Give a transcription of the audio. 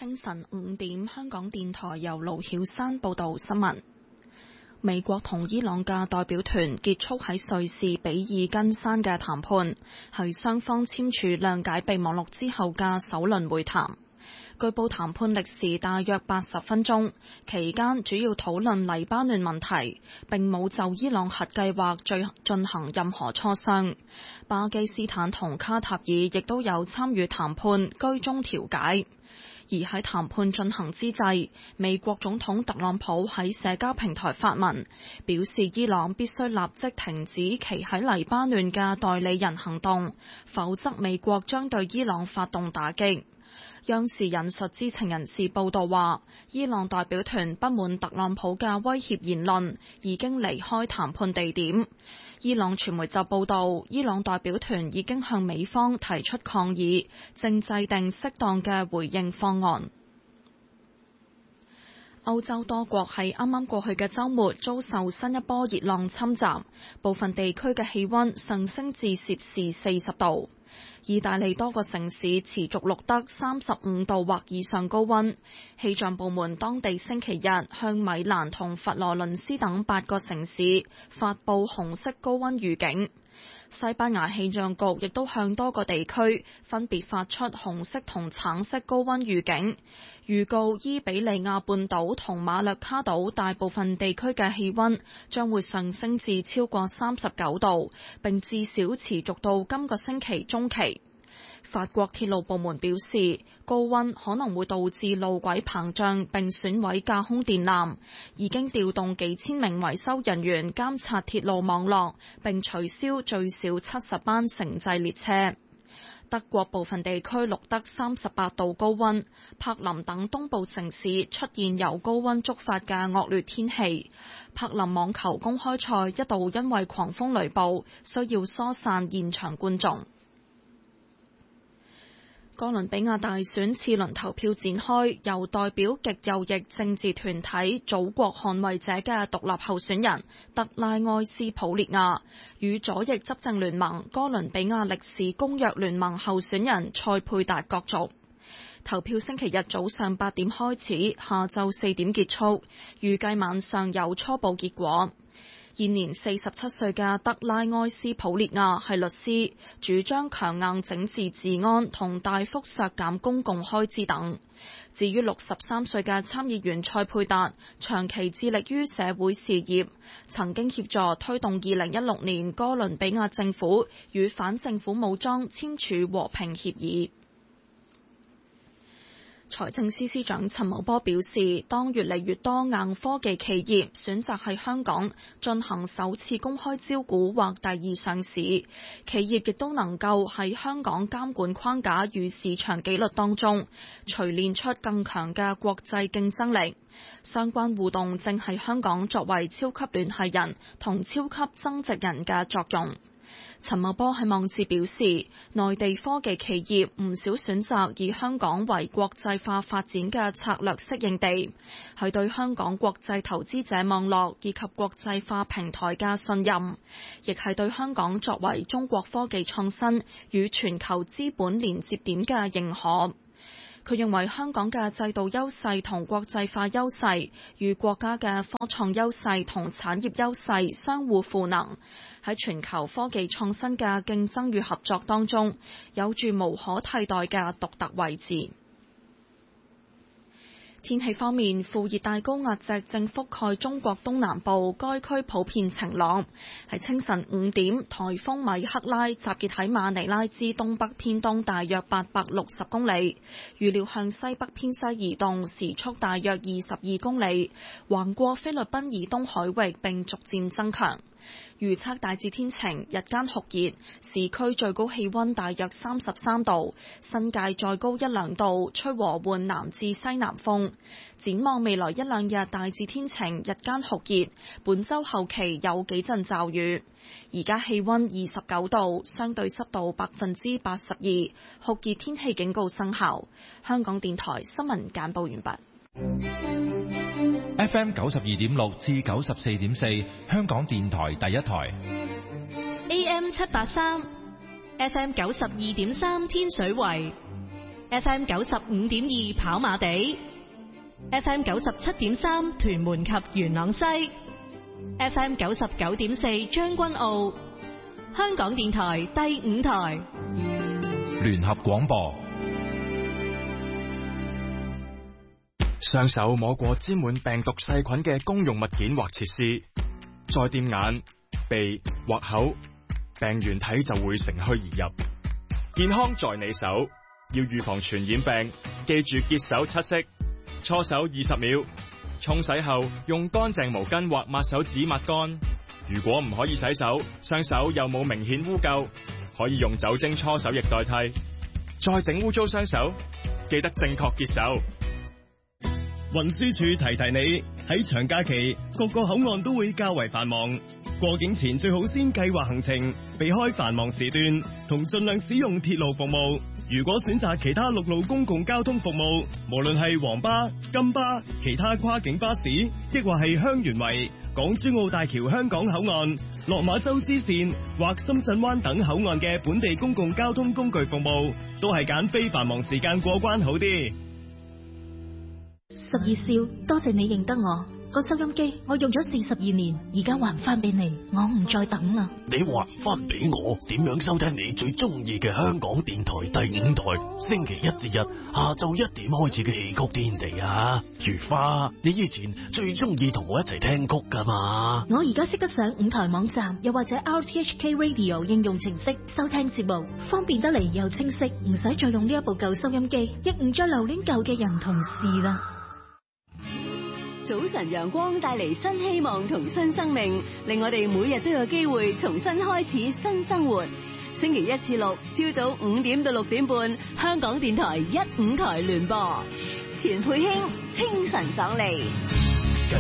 清晨5點，香港電台由盧曉山報道新聞。美國同伊朗嘅代表團結束喺瑞士比爾根山嘅談判，係雙方簽署諒解備忘錄之後嘅首輪會談。據報談判歷時大約80分鐘，期間主要討論黎巴嫩問題，並冇就伊朗核計劃進行任何磋商。巴基斯坦同卡塔爾亦都有參與談判，居中調解。而喺談判進行之際，美國總統特朗普喺社交平台發文，表示伊朗必須立即停止其喺黎巴嫩嘅代理人行動，否則美國將對伊朗發動打擊。央視引述知情人士報道話，伊朗代表團不滿特朗普嘅威脅言論，已經離開談判地點。伊朗傳媒就報道，伊朗代表團已經向美方提出抗議，正制定適當嘅回應方案。歐洲多國喺啱啱過去嘅週末遭受新一波熱浪侵襲，部分地區嘅氣溫上升至攝氏40度。意大利多個城市持續錄得35度或以上高溫，氣象部門當地星期日向米蘭同佛羅倫斯等8個城市發佈紅色高溫預警。西班牙氣象局亦都向多個地區分別發出紅色同橙色高溫預警，預告伊比利亞半島同馬略卡島大部分地區嘅氣溫將會上升至超過39度，並至少持續到今個星期中期。法國鐵路部門表示，高溫可能會導致路軌膨脹並損毀架空電纜，已經調動幾千名維修人員監察鐵路網絡，並取消最少70班城際列車。德國部分地區錄得38度高溫，柏林等東部城市出現由高溫觸發嘅惡劣天氣。柏林網球公開賽一度因為狂風雷暴，需要疏散現場觀眾。哥倫比亞大選次輪投票展開，由代表極右翼政治團體祖國捍衛者嘅獨立候選人特拉埃斯普列亞與左翼執政聯盟哥倫比亞歷史公約聯盟候選人塞佩達角逐。投票星期日早上8點開始，下晝4點結束，預計晚上有初步結果。現年47歲嘅特拉埃斯普列亞係律師，主張強硬整治治安同大幅削減公共開支等。至於63歲嘅參議員塞佩達，長期致力於社會事業，曾經協助推動2016年哥倫比亞政府與反政府武裝簽署和平協議。財政司司長陳茂波表示，當越嚟越多硬科技企業選擇喺香港進行首次公開招股或第二上市，企業亦都能夠喺香港監管框架與市場紀律當中錘煉出更強嘅國際競爭力。相關互動正係香港作為超級聯繫人同超級增值人嘅作用。陳茂波喺網誌表示，內地科技企業唔少選擇以香港為國際化發展嘅策略適應地，係對香港國際投資者網絡以及國際化平台嘅信任，亦係對香港作為中國科技創新與全球資本連接點嘅認可。佢認為香港嘅制度優勢同國際化優勢與國家嘅科創優勢同產業優勢相互賦能，喺全球科技創新嘅競爭與合作當中，有住無可替代嘅獨特位置。天氣方面，副熱帶高壓脊正覆蓋中國東南部，該區普遍晴朗。喺清晨5點，颱風米克拉集結喺馬尼拉之東北偏東大約860公里，預料向西北偏西移動，時速大約22公里，橫過菲律賓以東海域並逐漸增強。預測大致天晴，日間酷熱，市區最高氣溫大約33度，新界再高1-2度，吹和緩南至西南風。展望未來1-2日大致天晴，日間酷熱，本週後期有幾陣驟雨。而家氣溫29度，相對濕度82%，酷熱天氣警告生效。香港電台新聞簡報完畢。 FM 92.6至94.4，香港電台第一台。 AM 783，FM 92.3，天水圍。 FM 95.2跑馬地， FM 97.3屯門及元朗西， FM 99.4將軍澳，香港電台第5台聯合廣播。 雙手摸過沾滿病毒細菌嘅公用物件或設施，再掂眼、鼻或口，病原體就會乘虛而入。健康在你手，要預防傳染病，記住潔手7式，搓手20秒，沖洗後用乾淨毛巾或抹手紙抹乾。如果唔可以洗手，雙手又冇明顯污垢，可以用酒精搓手液代替。再整污糟雙手，記得正確潔手。 運輸署提提你，喺長假期各個口岸都會較為繁忙，過境前最好先計劃行程，避開繁忙時段，同盡量使用鐵路服務。如果選擇其他陸路公共交通服務，無論係黃巴、金巴、其他跨境巴士，亦或係香園圍、港珠澳大橋香港口岸、落馬洲支線或深圳灣等口岸嘅本地公共交通工具服務，都係揀非繁忙時間過關好啲。 12少，多謝你認得我。個收音機我用咗42年，而家還翻俾你，我唔再等啦。 你還翻俾我，點樣收聽你最中意嘅香港電台第5台星期1至日下晝1點開始嘅戲曲天地啊？如花，你以前最中意同我一齊聽曲噶嘛？ 我而家識得上5台網站，又或者 RTHK Radio 應用程式收聽節目，方便得嚟又清晰，唔使再用呢一部舊收音機，亦唔再留戀舊嘅人同事啦。 早晨陽光帶嚟新希望同新生命，令我哋每日都有機會重新開始新生活。星期1至6朝早5點到6點半，香港電台1、5台聯播，錢佩卿清晨爽利。